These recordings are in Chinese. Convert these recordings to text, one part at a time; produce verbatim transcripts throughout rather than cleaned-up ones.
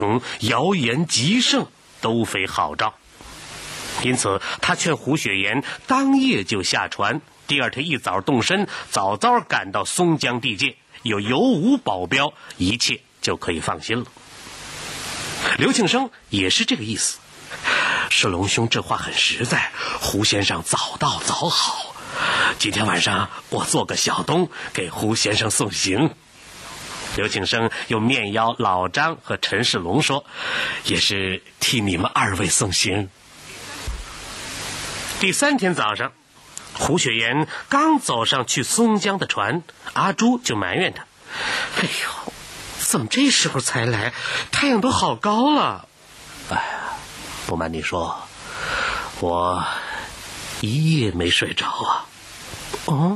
谣言极盛，都非好兆。因此他劝胡雪岩当夜就下船，第二天一早动身，早早赶到松江地界，有尤武保镖，一切就可以放心了。刘庆生也是这个意思。世龙兄这话很实在，胡先生早到早好，今天晚上我做个小东给胡先生送行。刘庆生又面邀老张和陈世龙说，也是替你们二位送行。第三天早上，胡雪岩刚走上去松江的船，阿朱就埋怨他，哎呦，怎么这时候才来？太阳都好高了。哎呀，不瞒你说，我一夜没睡着啊。哦，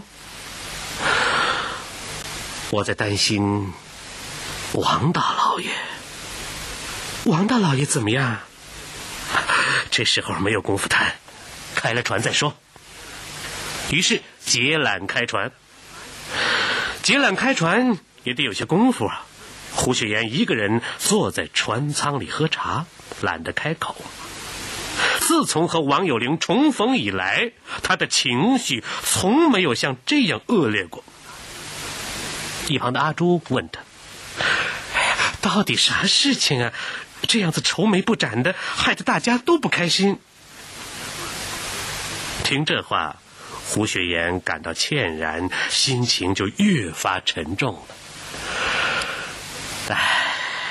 我在担心王大老爷。王大老爷怎么样？这时候没有功夫谈，开了船再说。于是解缆开船。解缆开船也得有些功夫啊。胡雪岩一个人坐在船舱里喝茶，懒得开口。自从和王有龄重逢以来，他的情绪从没有像这样恶劣过。一旁的阿朱问他，哎呀，到底啥事情啊？这样子愁眉不展的，害得大家都不开心。听这话，胡雪岩感到歉然，心情就越发沉重了。唉，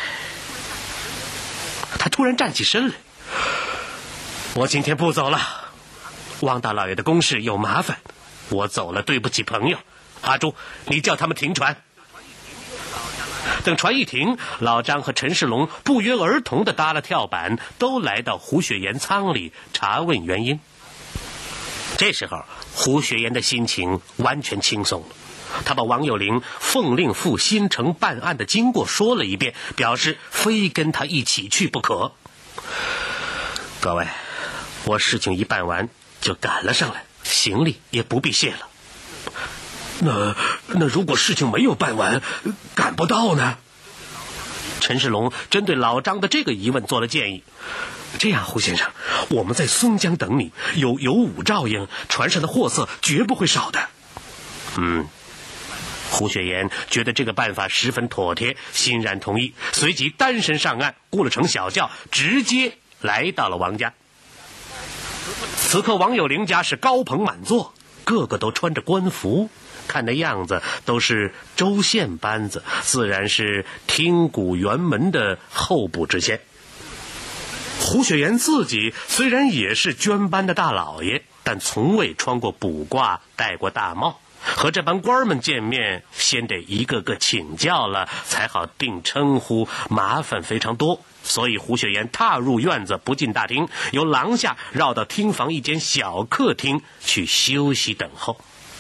他突然站起身来，我今天不走了，汪大老爷的公事有麻烦，我走了对不起朋友。阿朱，你叫他们停船。等船一停，老张和陈世龙不约而同地搭了跳板，都来到胡雪岩舱里查问原因。这时候胡雪岩的心情完全轻松了，他把王有龄奉令赴新城办案的经过说了一遍，表示非跟他一起去不可。各位，我事情一办完就赶了上来，行李也不必卸了。那那如果事情没有办完，赶不到呢？陈世龙针对老张的这个疑问做了建议。这样，胡先生，我们在松江等你，有有武照应，船上的货色绝不会少的。嗯，胡雪岩觉得这个办法十分妥帖，欣然同意，随即单身上岸，雇了乘小轿，直接来到了王家。此刻王有龄家是高朋满座，个个都穿着官服，看那样子都是州县班子，自然是听鼓辕门的候补知县。胡雪岩自己虽然也是捐班的大老爷，但从未穿过卜卦，戴过大帽，和这帮官们见面，先得一个个请教了，才好定称呼，麻烦非常多。所以胡雪岩踏入院子，不进大厅，由廊下绕到厅房一间小客厅去休息等候。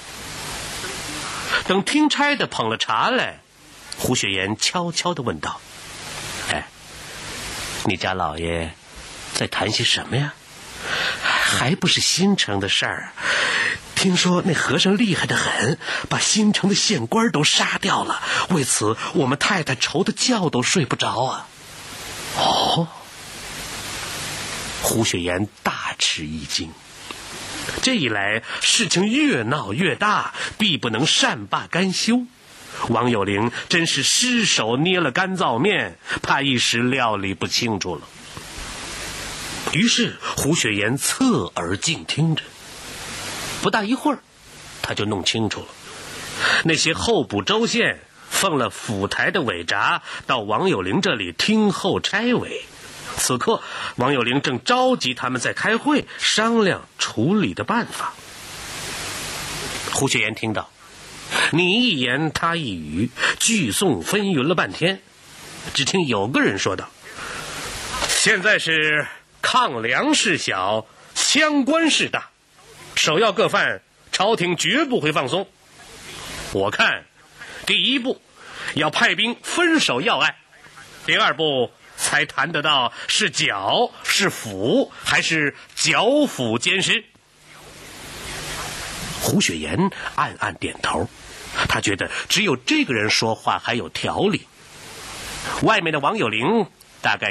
等听差的捧了茶来，胡雪岩悄悄地问道，哎，你家老爷在谈些什么呀？还不是新城的事儿，听说那和尚厉害得很，把新城的县官都杀掉了，为此我们太太愁得觉都睡不着啊。哦，胡雪岩大吃一惊，这一来事情越闹越大，必不能善罢甘休。王有龄真是失手捏了干燥面，怕一时料理不清楚了。于是胡雪岩侧耳静听着，不大一会儿他就弄清楚了，那些候补州县奉了府台的委札到王有龄这里听候差委，此刻王有龄正召集他们在开会，商量处理的办法。胡雪岩听到你一言他一语，聚讼纷纭了半天，只听有个人说道，现在是抗粮事小，枪官事大，首要各犯朝廷绝不会放松。我看第一步要派兵分守要隘，第二步才谈得到是剿是抚还是剿抚兼施。胡雪岩暗暗点头，他觉得只有这个人说话还有条理。外面的王有龄大概